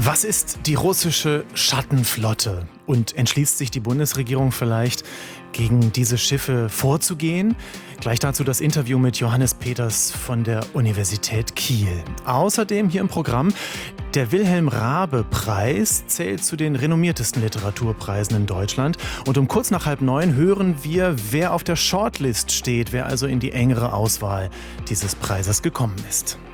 Was ist die russische Schattenflotte? Und entschließt sich die Bundesregierung vielleicht, gegen diese Schiffe vorzugehen? Gleich dazu das Interview mit Johannes Peters von der Universität Kiel. Außerdem hier im Programm: Der Wilhelm-Raabe-Preis zählt zu den renommiertesten Literaturpreisen in Deutschland. Und um kurz nach 8:30 hören wir, wer auf der Shortlist steht, wer also in die engere Auswahl dieses Preises gekommen ist.